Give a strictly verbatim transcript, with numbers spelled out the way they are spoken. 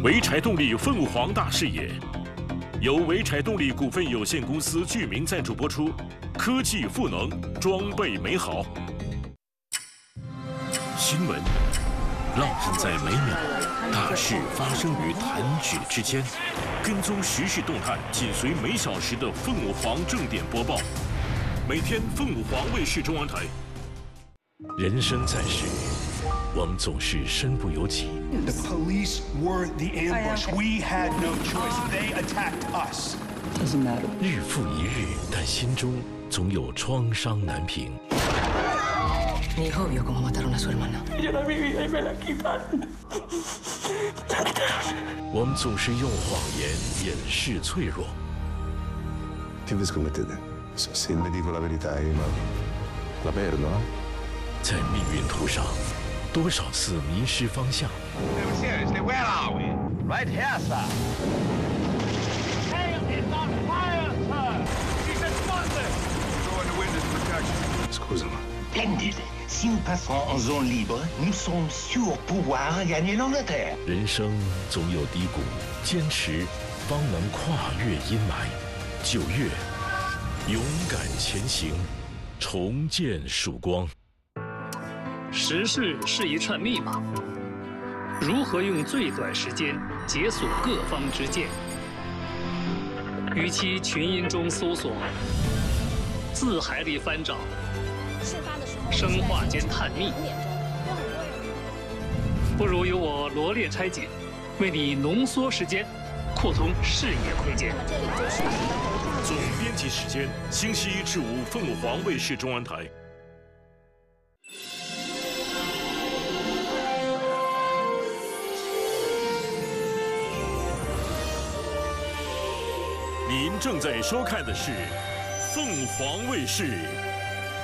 潍柴动力凤凰大视野，由潍柴动力股份有限公司剧名赞助播出，科技赋能，装备美好。新闻，浪人在每秒，大事发生于弹指之间。跟踪时事动态，紧随每小时的凤凰正点播报。每天凤凰卫视中央台。人生在世，我们总是身不由己。 The police were the ambush. We had no choice. They attacked us. Doesn't matter. 日复一日，但心中总有创伤难平。 Mi hijo vio cómo mataron a su hermana. Yo la viví y me la quitaron. 我们总是用谎言掩饰脆弱。 Che vi scommettete? Se le dico la verità, ma la perdo, eh? 在命运途上，多少次迷失方向。 No, seriously, where are we? Right here, sir. Tail is on fire, sir. She's explosive. Go into witness protection. Scusami. Splendide. Si nous passons en zone libre, nous sommes sûrs pouvoir gagner l'Angleterre. 人生总有低谷，坚持方能跨越阴霾。九月，勇敢前行，重见曙光。 时事是一串密码，如何用最短时间解锁各方之见？与其群音中搜索，字海里翻找。生化间探秘，不如由我罗列拆解，为你浓缩时间，扩通视野空间。 总编辑时间：星期一至五，凤凰卫视中央台。您正在收看的是凤凰卫视。